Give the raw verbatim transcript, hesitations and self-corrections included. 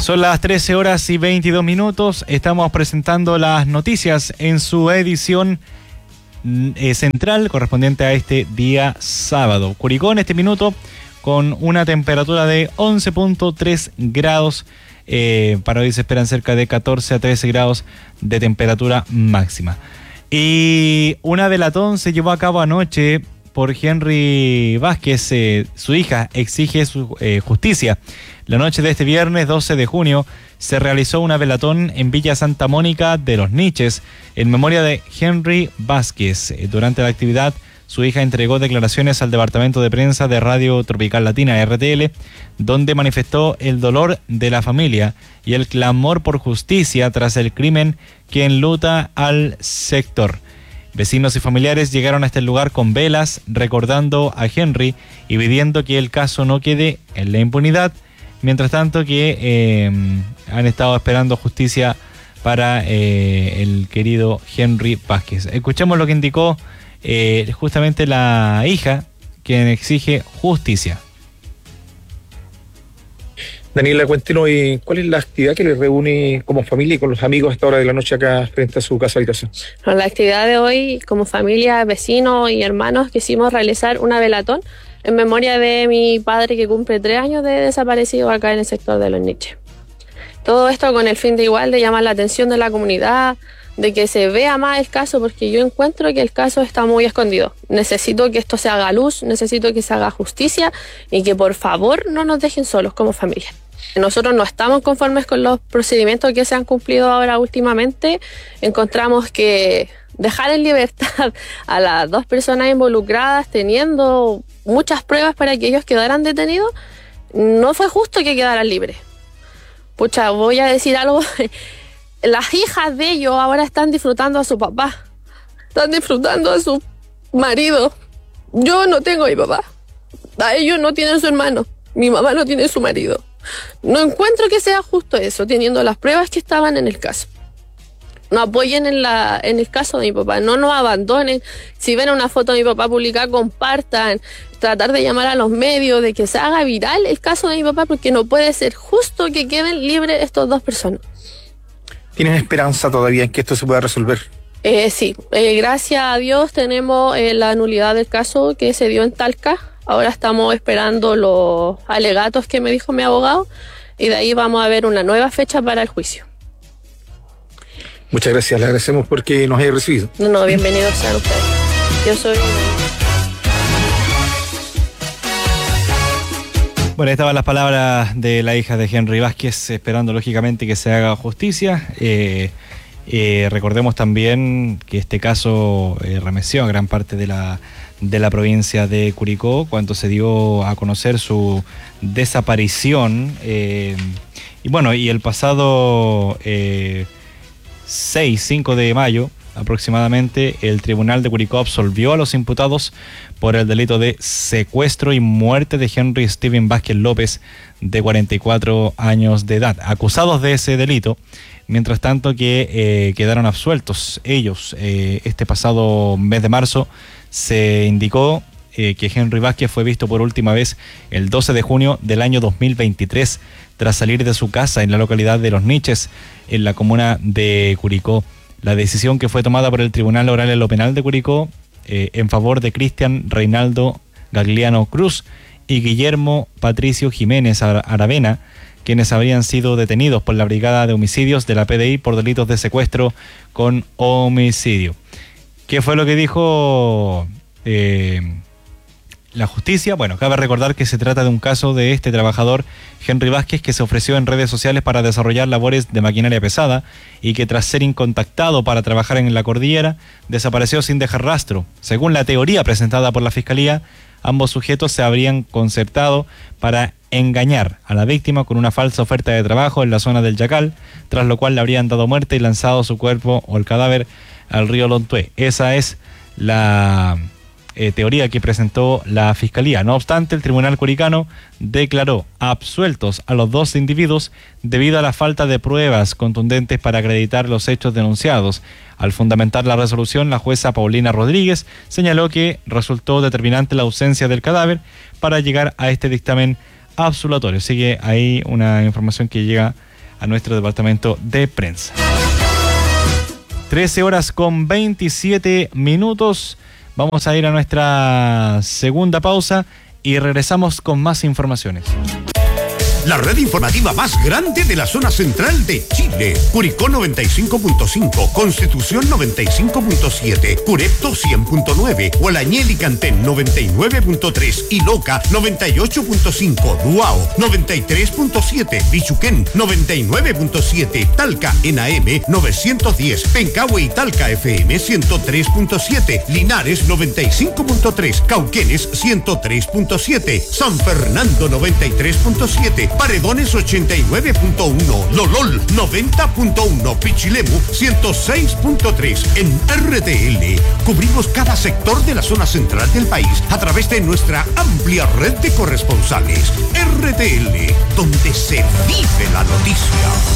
Son las trece horas y veintidós minutos. Estamos presentando las noticias en su edición eh, central correspondiente a este día sábado. Curicó en este minuto con una temperatura de once punto tres grados. Eh, para hoy se esperan cerca de catorce a trece grados de temperatura máxima. Y una velatón se llevó a cabo anoche por Henry Vázquez. Eh, su hija exige su eh, justicia. La noche de este viernes doce de junio se realizó una velatón en Villa Santa Mónica de Los Niches en memoria de Henry Vázquez. Durante la actividad, su hija entregó declaraciones al Departamento de Prensa de Radio Tropical Latina, R T L, donde manifestó el dolor de la familia y el clamor por justicia tras el crimen que enluta al sector. Vecinos y familiares llegaron a este lugar con velas, recordando a Henry y pidiendo que el caso no quede en la impunidad. Mientras tanto que eh, han estado esperando justicia para eh, el querido Henry Vázquez. Escuchemos lo que indicó eh, justamente la hija, quien exige justicia. Daniela, cuéntenos cuál es la actividad que les reúne como familia y con los amigos a esta hora de la noche acá frente a su casa habitación. La actividad de hoy, como familia, vecinos y hermanos, quisimos realizar una velatón en memoria de mi padre, que cumple tres años de desaparecido acá en el sector de Los Niches. Todo esto con el fin de igual de llamar la atención de la comunidad, de que se vea más el caso, porque yo encuentro que el caso está muy escondido. Necesito que esto se haga luz, necesito que se haga justicia y que por favor no nos dejen solos como familia. Nosotros no estamos conformes con los procedimientos que se han cumplido ahora últimamente. Encontramos que dejar en libertad a las dos personas involucradas, teniendo muchas pruebas para que ellos quedaran detenidos, no fue justo que quedaran libres. Pucha, voy a decir algo. Las hijas de ellos ahora están disfrutando a su papá, están disfrutando a su marido. Yo no tengo a mi papá, a ellos no tienen su hermano, mi mamá no tiene su marido. No encuentro que sea justo eso, teniendo las pruebas que estaban en el caso. No apoyen en, la, en el caso de mi papá, no nos abandonen. Si ven una foto de mi papá publicada, compartan, tratar de llamar a los medios, de que se haga viral el caso de mi papá, porque no puede ser justo que queden libres estas dos personas. ¿Tienen esperanza todavía en que esto se pueda resolver? Eh, sí, eh, gracias a Dios tenemos eh, la nulidad del caso que se dio en Talca. Ahora estamos esperando los alegatos que me dijo mi abogado y de ahí vamos a ver una nueva fecha para el juicio. Muchas gracias, le agradecemos porque nos haya recibido. No, no, bienvenidos sean ustedes. Yo soy... Bueno, estaban las palabras de la hija de Henry Vázquez, esperando lógicamente que se haga justicia. Eh, eh, recordemos también que este caso eh, remeció a gran parte de la, de la provincia de Curicó cuando se dio a conocer su desaparición. Eh, y bueno, y el pasado eh, seis, cinco de mayo aproximadamente, el Tribunal de Curicó absolvió a los imputados por el delito de secuestro y muerte de Henry Steven Vázquez López, de cuarenta y cuatro años de edad, acusados de ese delito, mientras tanto que eh, quedaron absueltos ellos. Eh, este pasado mes de marzo se indicó eh, que Henry Vázquez fue visto por última vez el doce de junio del año dos mil veintitrés, tras salir de su casa en la localidad de Los Niches, en la comuna de Curicó. La decisión que fue tomada por el Tribunal Oral en lo Penal de Curicó eh, en favor de Cristian Reinaldo Gagliano Cruz y Guillermo Patricio Jiménez Aravena, quienes habrían sido detenidos por la Brigada de Homicidios de la P D I por delitos de secuestro con homicidio. ¿Qué fue lo que dijo eh, la justicia? Bueno, cabe recordar que se trata de un caso de este trabajador Henry Vázquez, que se ofreció en redes sociales para desarrollar labores de maquinaria pesada y que tras ser incontactado para trabajar en la cordillera, desapareció sin dejar rastro. Según la teoría presentada por la Fiscalía, ambos sujetos se habrían concertado para engañar a la víctima con una falsa oferta de trabajo en la zona del Yacal, tras lo cual le habrían dado muerte y lanzado su cuerpo o el cadáver al río Lontué. Esa es la Eh, teoría que presentó la Fiscalía. No obstante, el Tribunal Curicano declaró absueltos a los dos individuos debido a la falta de pruebas contundentes para acreditar los hechos denunciados. Al fundamentar la resolución, la jueza Paulina Rodríguez señaló que resultó determinante la ausencia del cadáver para llegar a este dictamen absolutorio. Sigue ahí una información que llega a nuestro departamento de prensa. trece horas con veintisiete minutos. Vamos a ir a nuestra segunda pausa y regresamos con más informaciones. La red informativa más grande de la zona central de Chile. Curicó noventa y cinco punto cinco, Constitución noventa y cinco punto siete, Curepto cien punto nueve, Gualañel y Cantén noventa y nueve punto tres, Iloca noventa y ocho punto cinco, Duao noventa y tres punto siete, Bichuquén noventa y nueve punto siete, Talca en A M novecientos diez, Pencahue y Talca F M ciento tres punto siete, Linares noventa y cinco punto tres, Cauquenes ciento tres punto siete, San Fernando noventa y tres punto siete, Paredones ochenta y nueve punto uno, Lolol noventa punto uno, Pichilemu ciento seis punto tres. En R T L cubrimos cada sector de la zona central del país a través de nuestra amplia red de corresponsales. R T L, donde se vive la noticia.